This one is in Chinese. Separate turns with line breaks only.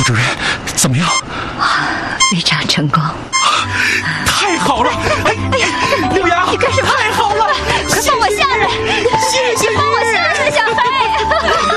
主任，怎么样？
非常成功。
太好了！